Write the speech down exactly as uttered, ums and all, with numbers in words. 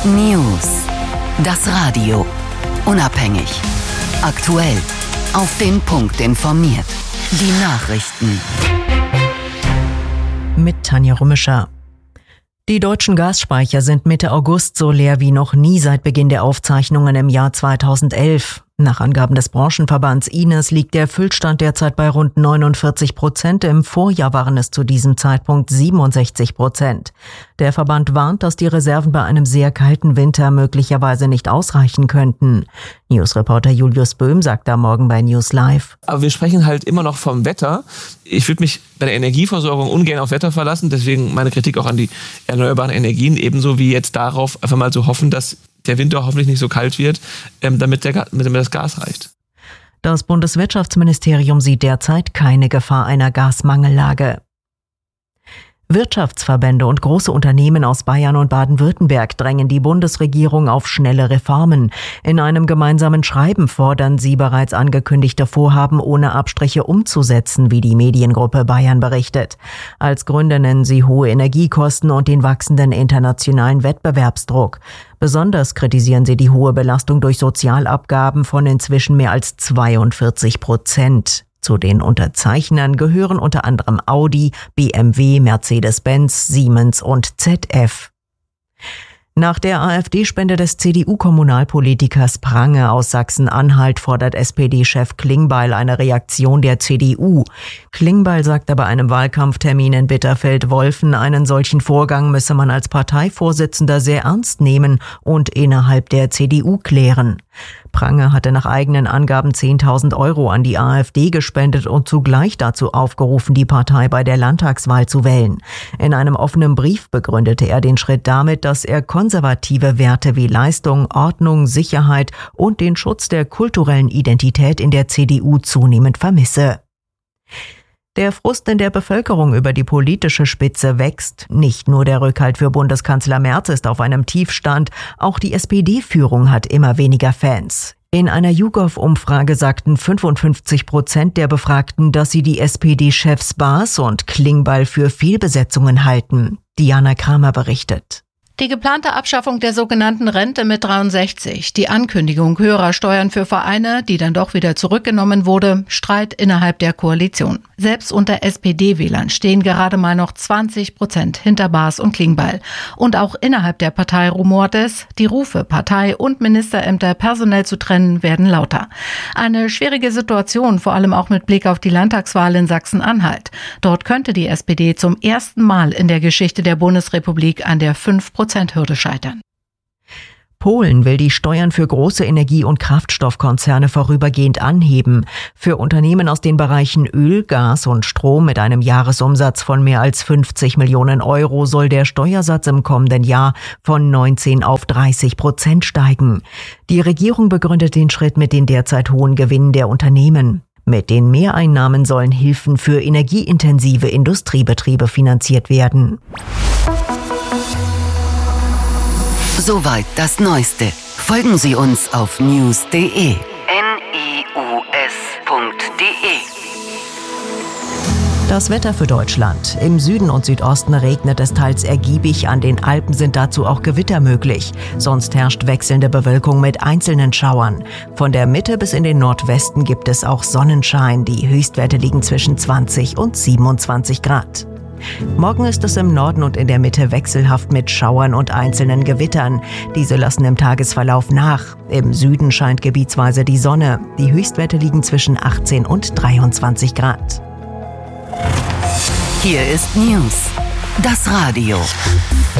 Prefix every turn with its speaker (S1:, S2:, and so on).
S1: News. Das Radio. Unabhängig. Aktuell. Auf den Punkt informiert. Die Nachrichten.
S2: Mit Tanja Rummischer. Die deutschen Gasspeicher sind Mitte August so leer wie noch nie seit Beginn der Aufzeichnungen im Jahr zweitausendelf. Nach Angaben des Branchenverbands I N E S liegt der Füllstand derzeit bei rund neunundvierzig Prozent. Im Vorjahr waren es zu diesem Zeitpunkt siebenundsechzig Prozent. Der Verband warnt, dass die Reserven bei einem sehr kalten Winter möglicherweise nicht ausreichen könnten. Newsreporter Julius Böhm sagt am Morgen bei News Live.
S3: Aber wir sprechen halt immer noch vom Wetter. Ich würde mich bei der Energieversorgung ungern auf Wetter verlassen. Deswegen meine Kritik auch an die erneuerbaren Energien. Ebenso wie jetzt darauf einfach mal so hoffen, dass der Winter hoffentlich nicht so kalt wird, damit, der, damit das Gas reicht.
S2: Das Bundeswirtschaftsministerium sieht derzeit keine Gefahr einer Gasmangellage. Wirtschaftsverbände und große Unternehmen aus Bayern und Baden-Württemberg drängen die Bundesregierung auf schnelle Reformen. In einem gemeinsamen Schreiben fordern sie bereits angekündigte Vorhaben ohne Abstriche umzusetzen, wie die Mediengruppe Bayern berichtet. Als Gründe nennen sie hohe Energiekosten und den wachsenden internationalen Wettbewerbsdruck. Besonders kritisieren sie die hohe Belastung durch Sozialabgaben von inzwischen mehr als zweiundvierzig Prozent. Zu den Unterzeichnern gehören unter anderem Audi, B M W, Mercedes-Benz, Siemens und Z F. Nach der AfD-Spende des C D U-Kommunalpolitikers Prange aus Sachsen-Anhalt fordert S P D-Chef Klingbeil eine Reaktion der C D U. Klingbeil sagte bei einem Wahlkampftermin in Bitterfeld-Wolfen, einen solchen Vorgang müsse man als Parteivorsitzender sehr ernst nehmen und innerhalb der C D U klären. Prange hatte nach eigenen Angaben zehntausend Euro an die AfD gespendet und zugleich dazu aufgerufen, die Partei bei der Landtagswahl zu wählen. In einem offenen Brief begründete er den Schritt damit, dass er konservative Werte wie Leistung, Ordnung, Sicherheit und den Schutz der kulturellen Identität in der C D U zunehmend vermisse. Der Frust in der Bevölkerung über die politische Spitze wächst. Nicht nur der Rückhalt für Bundeskanzler Merz ist auf einem Tiefstand, auch die S P D-Führung hat immer weniger Fans. In einer YouGov-Umfrage sagten fünfundfünfzig Prozent der Befragten, dass sie die S P D-Chefs Baas und Klingbeil für Fehlbesetzungen halten. Diana Kramer berichtet.
S4: Die geplante Abschaffung der sogenannten Rente mit dreiundsechzig, die Ankündigung höherer Steuern für Vereine, die dann doch wieder zurückgenommen wurde, Streit innerhalb der Koalition. Selbst unter S P D-Wählern stehen gerade mal noch zwanzig Prozent hinter Baas und Klingbeil. Und auch innerhalb der Partei rumort es, die Rufe, Partei und Ministerämter personell zu trennen, werden lauter. Eine schwierige Situation, vor allem auch mit Blick auf die Landtagswahl in Sachsen-Anhalt. Dort könnte die S P D zum ersten Mal in der Geschichte der Bundesrepublik an der fünf Prozent Hürde scheitern.
S2: Polen will die Steuern für große Energie- und Kraftstoffkonzerne vorübergehend anheben. Für Unternehmen aus den Bereichen Öl, Gas und Strom mit einem Jahresumsatz von mehr als fünfzig Millionen Euro soll der Steuersatz im kommenden Jahr von neunzehn auf dreißig Prozent steigen. Die Regierung begründet den Schritt mit den derzeit hohen Gewinnen der Unternehmen. Mit den Mehreinnahmen sollen Hilfen für energieintensive Industriebetriebe finanziert werden.
S1: Soweit das Neueste. Folgen Sie uns auf news punkt de. N I U S punkt de.
S2: Das Wetter für Deutschland. Im Süden und Südosten regnet es teils ergiebig, an den Alpen sind dazu auch Gewitter möglich. Sonst herrscht wechselnde Bewölkung mit einzelnen Schauern. Von der Mitte bis in den Nordwesten gibt es auch Sonnenschein. Die Höchstwerte liegen zwischen zwanzig und siebenundzwanzig Grad. Morgen ist es im Norden und in der Mitte wechselhaft mit Schauern und einzelnen Gewittern. Diese lassen im Tagesverlauf nach. Im Süden scheint gebietsweise die Sonne. Die Höchstwerte liegen zwischen achtzehn und dreiundzwanzig Grad.
S1: Hier ist News. Das Radio.